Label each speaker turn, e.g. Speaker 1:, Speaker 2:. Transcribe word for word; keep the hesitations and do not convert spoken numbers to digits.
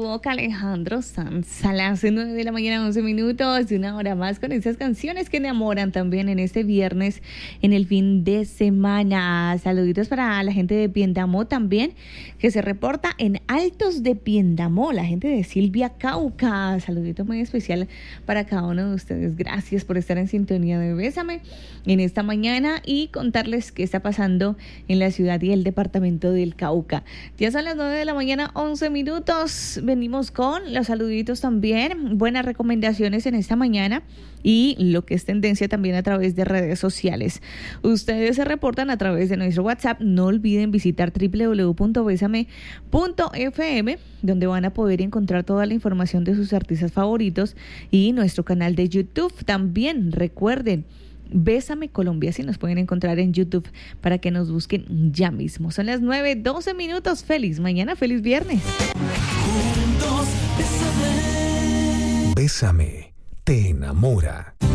Speaker 1: estuvo Alejandro Sanz a las nueve de la mañana, once minutos, una hora más con esas canciones que enamoran también en este viernes, en el fin de semana. Saluditos para la gente de Piendamó también, que se reporta en Altos de Piendamó, la gente de Silvia Cauca. Saluditos muy especial para cada uno de ustedes. Gracias por estar en sintonía de Bésame en esta mañana y contarles qué está pasando en la ciudad y el departamento del Cauca. Ya son las nueve de la mañana, once minutos. Venimos con los saluditos también, buenas recomendaciones en esta mañana y lo que es tendencia también a través de redes sociales. Ustedes se reportan a través de nuestro WhatsApp. No olviden visitar doble u doble u doble u punto besame punto efe eme, donde van a poder encontrar toda la información de sus artistas favoritos y nuestro canal de YouTube. También recuerden, Bésame Colombia, si nos pueden encontrar en YouTube para que nos busquen ya mismo. Son las nueve, doce minutos. Feliz mañana, feliz viernes.
Speaker 2: Juntos, bésame. Bésame, te enamora.